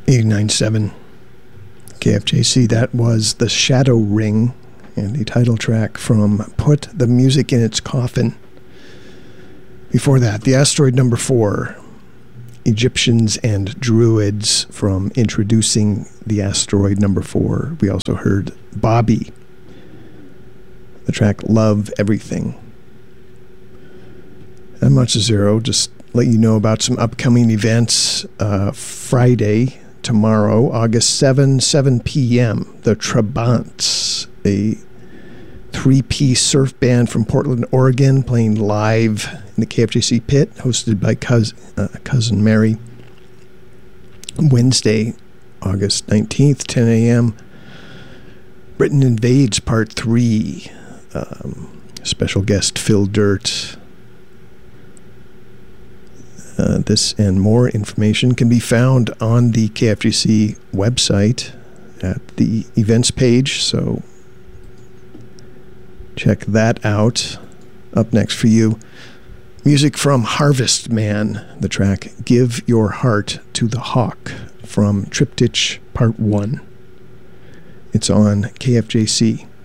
89.7 KFJC. That was The Shadow Ring and the title track from Put the Music in Its Coffin. Before that, The Asteroid Number 4, Egyptians and Druids from Introducing the Asteroid Number 4. We also heard Bobby, the track Love Everything. I'm Much Zero, just let you know about some upcoming events. Friday, tomorrow, August 7 p.m., the Trabants, a three-piece surf band from Portland, Oregon, playing live in the KFJC pit, hosted by Cousin Mary. Wednesday, August 19th, 10 a.m., Britain Invades Part 3. Special guest Phil Dirt. This and more information can be found on the KFGC website at the events page, so check that out. Up next for you, music from Harvest Man, the track Give Your Heart to the Hawk from Triptych Part 1. It's on KFJC.